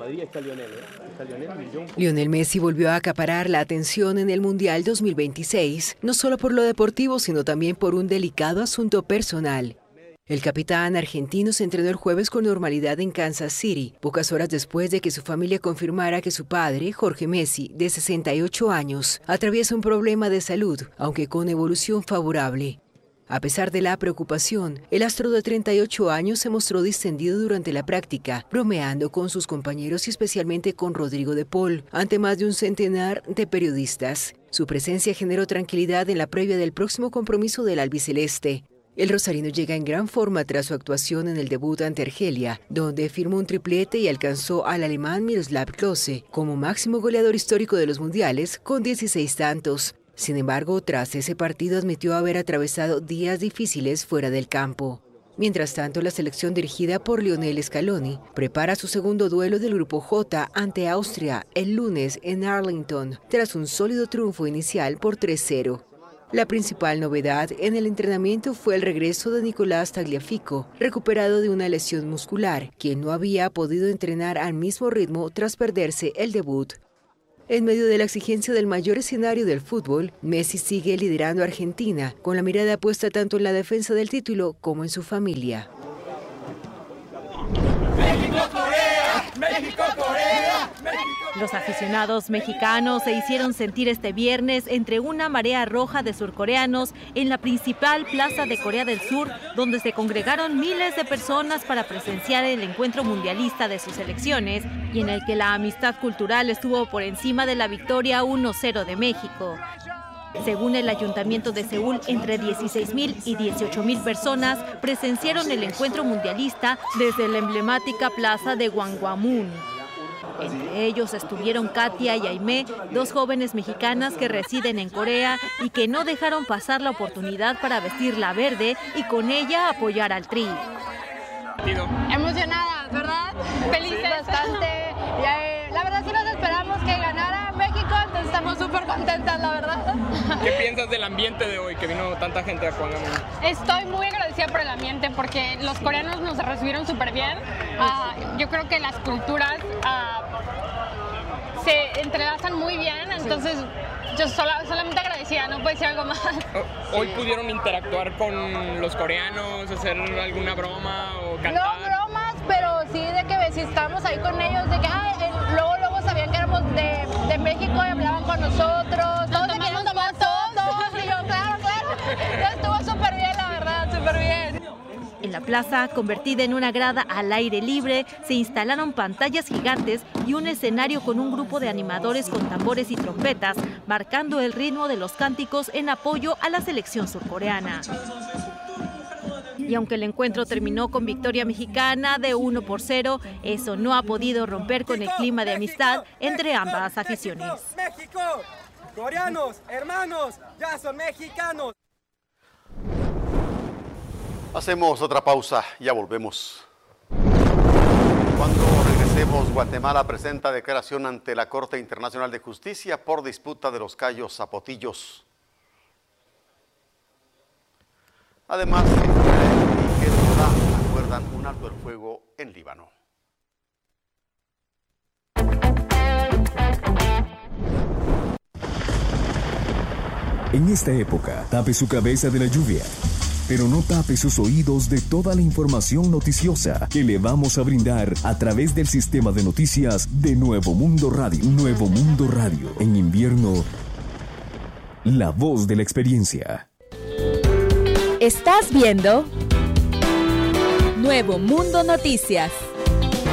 Madrid está Lionel, Lionel Messi volvió a acaparar la atención en el Mundial 2026, no solo por lo deportivo, sino también por un delicado asunto personal. El capitán argentino se entrenó el jueves con normalidad en Kansas City, pocas horas después de que su familia confirmara que su padre, Jorge Messi, de 68 años, atraviesa un problema de salud, aunque con evolución favorable. A pesar de la preocupación, el astro de 38 años se mostró distendido durante la práctica, bromeando con sus compañeros y especialmente con Rodrigo de Paul, ante más de un centenar de periodistas. Su presencia generó tranquilidad en la previa del próximo compromiso del albiceleste. El rosarino llega en gran forma tras su actuación en el debut ante Argelia, donde firmó un triplete y alcanzó al alemán Miroslav Klose como máximo goleador histórico de los mundiales con 16 tantos. Sin embargo, tras ese partido admitió haber atravesado días difíciles fuera del campo. Mientras tanto, la selección dirigida por Lionel Scaloni prepara su segundo duelo del Grupo J ante Austria el lunes en Arlington, tras un sólido triunfo inicial por 3-0. La principal novedad en el entrenamiento fue el regreso de Nicolás Tagliafico, recuperado de una lesión muscular, quien no había podido entrenar al mismo ritmo tras perderse el debut. En medio de la exigencia del mayor escenario del fútbol, Messi sigue liderando a Argentina, con la mirada puesta tanto en la defensa del título como en su familia. ¡México-Corea! ¡México-Corea! Los aficionados mexicanos se hicieron sentir este viernes entre una marea roja de surcoreanos en la principal plaza de Corea del Sur, donde se congregaron miles de personas para presenciar el encuentro mundialista de sus selecciones y en el que la amistad cultural estuvo por encima de la victoria 1-0 de México. Según el Ayuntamiento de Seúl, entre 16,000 y 18,000 personas presenciaron el encuentro mundialista desde la emblemática plaza de Gwanghwamun. Entre ellos estuvieron Katia y Aimee, dos jóvenes mexicanas que residen en Corea y que no dejaron pasar la oportunidad para vestir la verde y con ella apoyar al Tri. Emocionadas, ¿verdad? Felices. Sí, bastante. La verdad sí nos esperamos que ganara México, entonces estamos súper contentas, la verdad. ¿Qué piensas del ambiente de hoy, que vino tanta gente a Gwanghwamun? Estoy muy agradecida por el ambiente porque los coreanos nos recibieron súper bien. Yo creo que las culturas se entrelazan muy bien, entonces yo solamente agradecida, no puedo decir algo más. ¿Hoy pudieron interactuar con los coreanos, hacer alguna broma o cantar? No bromas, pero sí de que si estábamos ahí con ellos, de que luego sabían que éramos de México y hablaban con nosotros. Todos se querían tomar fotos. Y yo, claro. Estuvo súper bien, la verdad, súper bien. En la plaza, convertida en una grada al aire libre, se instalaron pantallas gigantes y un escenario con un grupo de animadores con tambores y trompetas, marcando el ritmo de los cánticos en apoyo a la selección surcoreana. Y aunque el encuentro terminó con victoria mexicana de 1-0, eso no ha podido romper con el clima de amistad entre ambas aficiones. ¡México! ¡Coreanos, hermanos, ya son mexicanos! Hacemos otra pausa, ya volvemos. Cuando regresemos, Guatemala presenta declaración ante la Corte Internacional de Justicia por disputa de los Cayos Zapotillos. Además, Israel y Hezbolá acuerdan un alto el fuego en Líbano. En esta época, tape su cabeza de la lluvia, pero no tape sus oídos de toda la información noticiosa que le vamos a brindar a través del sistema de noticias de Nuevo Mundo Radio. Nuevo Mundo Radio, en invierno, la voz de la experiencia. Estás viendo Nuevo Mundo Noticias.